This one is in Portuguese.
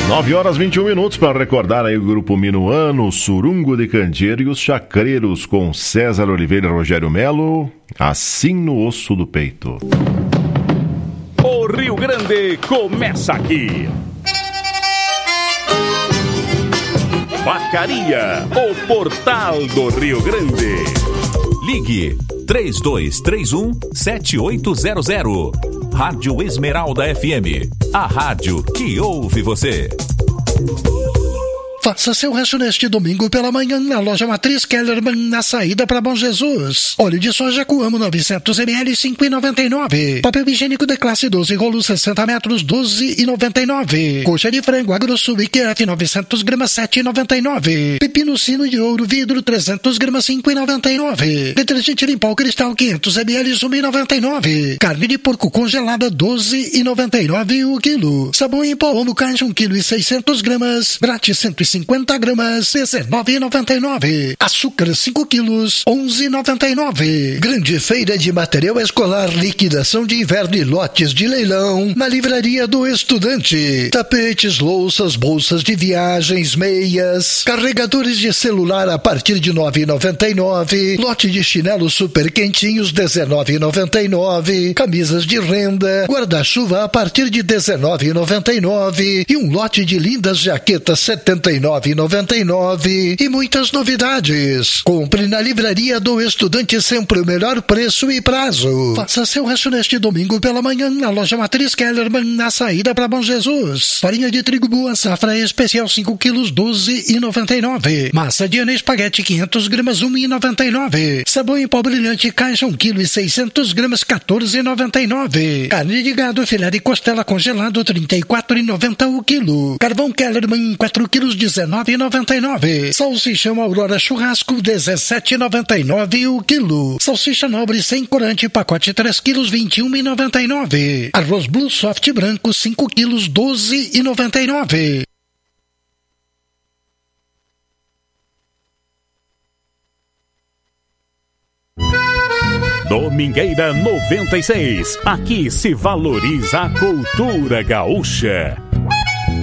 9h21 para recordar aí o grupo Minuano, Surungo de Candeeiro e os Chacreiros com César Oliveira e Rogério Melo, Assim no Osso do Peito. O Rio Grande começa aqui. Vacaria, o portal do Rio Grande. Ligue 3231-7800. Rádio Esmeralda FM, a rádio que ouve você. Faça seu rancho neste domingo pela manhã na loja Matriz Kellerman, na saída para Bom Jesus. Óleo de soja Coamo 900 ml, 5,99. Papel higiênico de classe 12 rolos 60 metros, 12,99. Coxa de frango AgroSul IQF 900 gramas, 7,99. Pepino sino de ouro vidro 300 gramas, 5,99. Detergente Limpol Cristal 500 ml, 1,99. Carne de porco congelada 12,99 o quilo. Sabão em pó Omo Caixa 1 kg e 600 gramas, grátis 150 gramas, R$19,99. Açúcar 5 quilos, R$11,99. Grande feira de material escolar, liquidação de inverno e lotes de leilão na Livraria do Estudante. Tapetes, louças, bolsas de viagens, meias, carregadores de celular a partir de R$9,99. Lote de chinelos super quentinhos, R$19,99. Camisas de renda, guarda-chuva a partir de R$19,99. E um lote de lindas jaquetas, R$79,99. E muitas novidades. Compre na Livraria do Estudante, sempre o melhor preço e prazo. Faça seu rancho neste domingo pela manhã na loja Matriz Kellerman, na saída para Bom Jesus. Farinha de trigo boa safra especial 5 quilos, 12,99. Massa de ana espaguete 500 gramas, 1,99. Sabão em pó brilhante caixa 1 kg e 600 gramas, 14,99. Carne de gado filé de costela congelado 34,90 o quilo. Carvão Kellerman 4 quilos, 19,99. Salsichão Aurora Churrasco 17,99 o quilo. Salsicha nobre sem corante pacote 3 quilos, 21,99. Arroz Blue Soft branco 5 quilos, 12,99. Domingueira 96. Aqui se valoriza a cultura gaúcha.